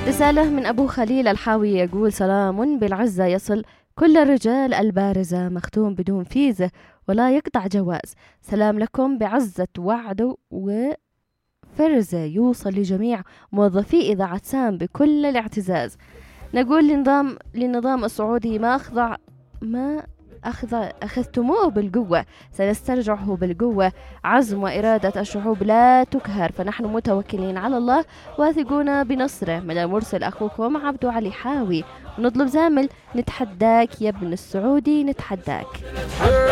رسالة من أبو خليل الحاوي يقول: سلام بالعزة يصل كل الرجال البارزة، مختوم بدون فيزة ولا يقطع جواز. سلام لكم بعزة وعد وفرزة يوصل لجميع موظفي إذاعة سام بكل الاعتزاز. نقول للنظام السعودي: ما أخذتموه بالقوة، سنسترجعه بالقوة. عزم وإرادة الشعوب لا تكهر، فنحن متوكلين على الله واثقون بنصره. من المرسل أخوكم عبدو علي حاوي. ونطلب زامل: نتحداك يا ابن السعودي، نتحداك.